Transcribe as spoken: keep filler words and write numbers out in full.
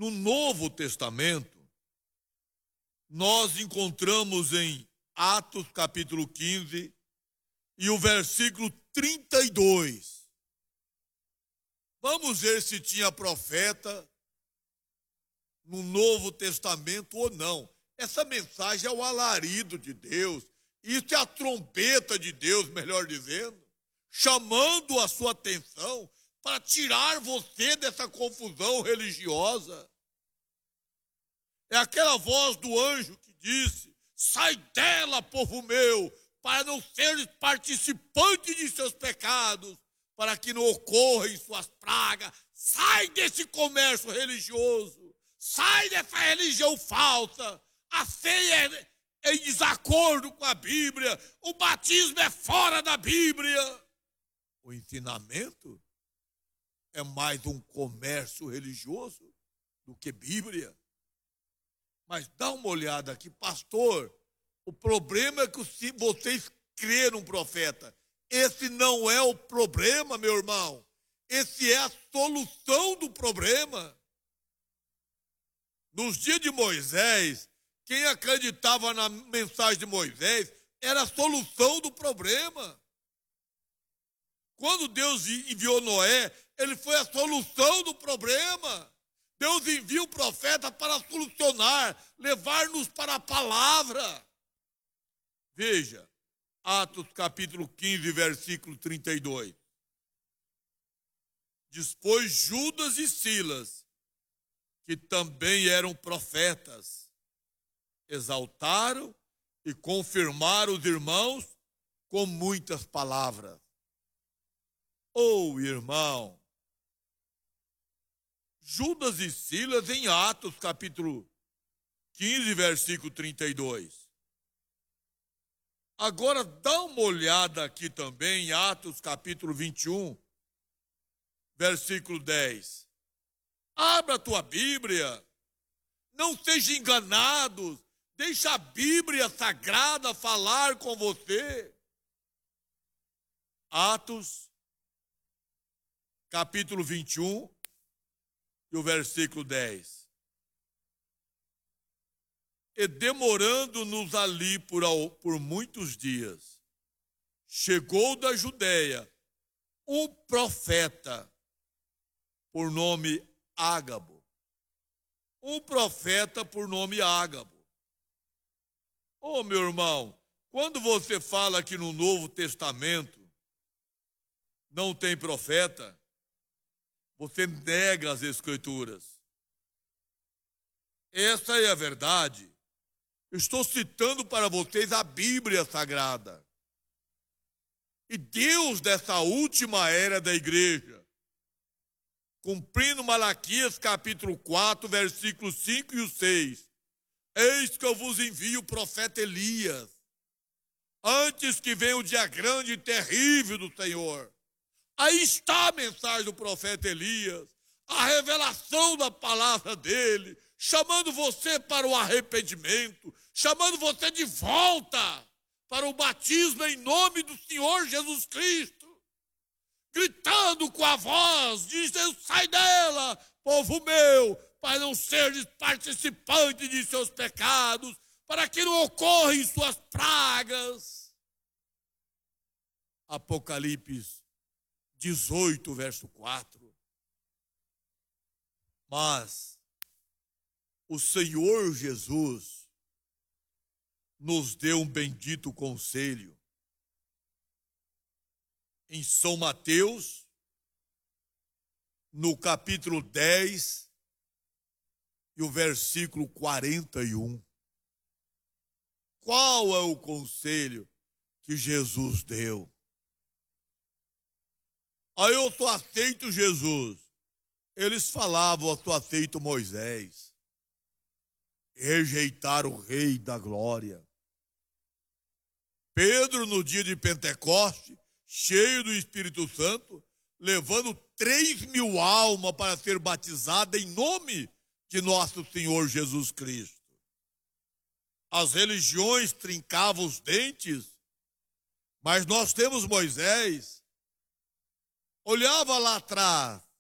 No Novo Testamento, nós encontramos em Atos capítulo quinze e o versículo trinta e dois. Vamos ver se tinha profeta no Novo Testamento ou não. Essa mensagem é o alarido de Deus. Isso é a trombeta de Deus, melhor dizendo, chamando a sua atenção para tirar você dessa confusão religiosa. É aquela voz do anjo que disse: sai dela, povo meu, para não seres participante de seus pecados, para que não ocorram suas pragas. Sai desse comércio religioso, sai dessa religião falsa. A ceia é em desacordo com a Bíblia, o batismo é fora da Bíblia. O ensinamento é mais um comércio religioso do que Bíblia. Mas dá uma olhada aqui, pastor, o problema é que vocês creram num profeta. Esse não é o problema, meu irmão. Esse é a solução do problema. Nos dias de Moisés, quem acreditava na mensagem de Moisés era a solução do problema. Quando Deus enviou Noé, ele foi a solução do problema. Deus envia o profeta para solucionar, levar-nos para a palavra. Veja, Atos capítulo quinze, versículo trinta e dois. Depois Judas e Silas, que também eram profetas, exaltaram e confirmaram os irmãos com muitas palavras. Oh, irmão, Judas e Silas em Atos capítulo quinze, versículo trinta e dois. Agora dá uma olhada aqui também em Atos capítulo vinte e um, versículo dez. Abra a tua Bíblia, não seja enganado, deixa a Bíblia Sagrada falar com você. Atos capítulo vinte e um e o versículo dez. E demorando-nos ali por, por muitos dias, chegou da Judeia um profeta por nome Ágabo. Um profeta por nome Ágabo. Oh, meu irmão, quando você fala que no Novo Testamento não tem profeta, você nega as Escrituras. Essa é a verdade. Estou citando para vocês a Bíblia Sagrada. E Deus dessa última era da igreja, cumprindo Malaquias capítulo quatro, versículos cinco e o seis. Eis que eu vos envio o profeta Elias, antes que venha o dia grande e terrível do Senhor. Aí está a mensagem do profeta Elias, a revelação da palavra dele, chamando você para o arrependimento, chamando você de volta para o batismo em nome do Senhor Jesus Cristo, gritando com a voz, dizendo: sai dela, povo meu, para não seres participante de seus pecados, para que não ocorram suas pragas. Apocalipse dezoito, verso quatro. Mas o Senhor Jesus nos deu um bendito conselho. Em São Mateus, no capítulo dez, e o versículo quarenta e um. Qual é o conselho que Jesus deu? Aí eu só aceito Jesus. Eles falavam: eu só aceito Moisés. Rejeitaram o Rei da Glória. Pedro, no dia de Pentecoste, cheio do Espírito Santo, levando três mil almas para ser batizada em nome de nosso Senhor Jesus Cristo. As religiões trincavam os dentes, mas nós temos Moisés. Olhava lá atrás,